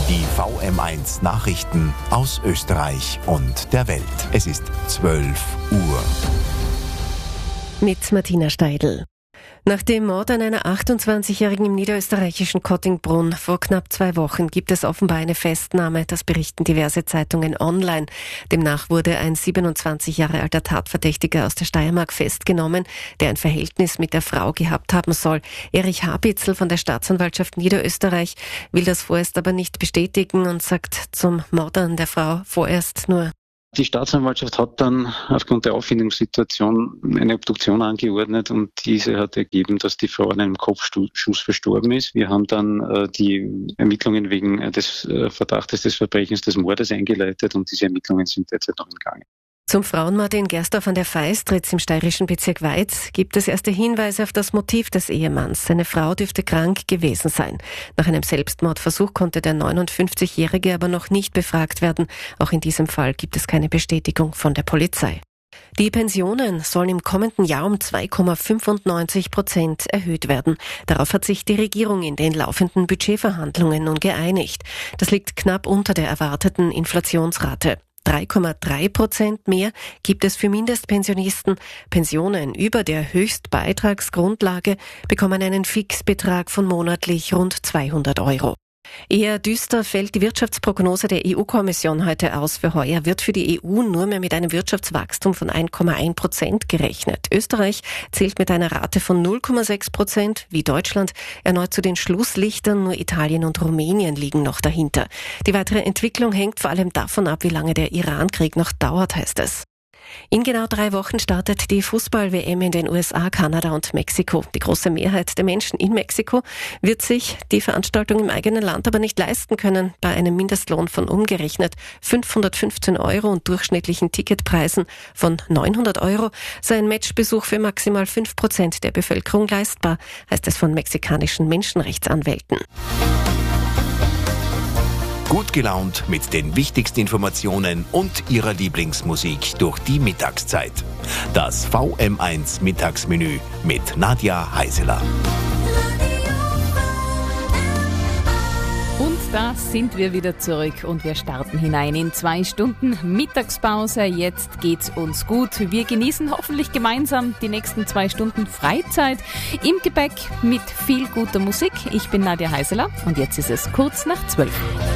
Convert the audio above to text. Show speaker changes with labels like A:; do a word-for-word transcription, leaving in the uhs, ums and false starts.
A: Die V M eins Nachrichten aus Österreich und der Welt. Es ist zwölf Uhr.
B: Mit Martina Steidl. Nach dem Mord an einer achtundzwanzigjährigen im niederösterreichischen Kottingbrunn vor knapp zwei Wochen gibt es offenbar eine Festnahme, das berichten diverse Zeitungen online. Demnach wurde ein siebenundzwanzig Jahre alter Tatverdächtiger aus der Steiermark festgenommen, der ein Verhältnis mit der Frau gehabt haben soll. Erich Habitzel von der Staatsanwaltschaft Niederösterreich will das vorerst aber nicht bestätigen und sagt zum Mord an der Frau vorerst nur:
C: Die Staatsanwaltschaft hat dann aufgrund der Auffindungssituation eine Obduktion angeordnet und diese hat ergeben, dass die Frau an einem Kopfschuss verstorben ist. Wir haben dann äh, die Ermittlungen wegen des äh, Verdachtes des Verbrechens des Mordes eingeleitet und diese Ermittlungen sind derzeit noch im Gange.
B: Zum Frauenmord in Gersdorf an der Feistritz im steirischen Bezirk Weiz gibt es erste Hinweise auf das Motiv des Ehemanns. Seine Frau dürfte krank gewesen sein. Nach einem Selbstmordversuch konnte der neunundfünfzigjährige aber noch nicht befragt werden. Auch in diesem Fall gibt es keine Bestätigung von der Polizei. Die Pensionen sollen im kommenden Jahr um zwei Komma fünfundneunzig Prozent erhöht werden. Darauf hat sich die Regierung in den laufenden Budgetverhandlungen nun geeinigt. Das liegt knapp unter der erwarteten Inflationsrate. drei Komma drei Prozent mehr gibt es für Mindestpensionisten. Pensionen über der Höchstbeitragsgrundlage bekommen einen Fixbetrag von monatlich rund zweihundert Euro. Eher düster fällt die Wirtschaftsprognose der E U-Kommission heute aus. Für heuer wird für die E U nur mehr mit einem Wirtschaftswachstum von ein Komma eins Prozent gerechnet. Österreich zählt mit einer Rate von null Komma sechs Prozent, wie Deutschland erneut zu den Schlusslichtern. Nur Italien und Rumänien liegen noch dahinter. Die weitere Entwicklung hängt vor allem davon ab, wie lange der Iran-Krieg noch dauert, heißt es. In genau drei Wochen startet die Fußball-W M in den U S A, Kanada und Mexiko. Die große Mehrheit der Menschen in Mexiko wird sich die Veranstaltung im eigenen Land aber nicht leisten können. Bei einem Mindestlohn von umgerechnet fünfhundertfünfzehn Euro und durchschnittlichen Ticketpreisen von neunhundert Euro sei ein Matchbesuch für maximal fünf Prozent der Bevölkerung leistbar, heißt es von mexikanischen Menschenrechtsanwälten.
A: Gut gelaunt mit den wichtigsten Informationen und ihrer Lieblingsmusik durch die Mittagszeit. Das V M eins Mittagsmenü mit Nadja Heiseler.
D: Und da sind wir wieder zurück und wir starten hinein in zwei Stunden Mittagspause. Jetzt geht's uns gut. Wir genießen hoffentlich gemeinsam die nächsten zwei Stunden Freizeit im Gepäck mit viel guter Musik. Ich bin Nadja Heiseler und jetzt ist es kurz nach zwölf.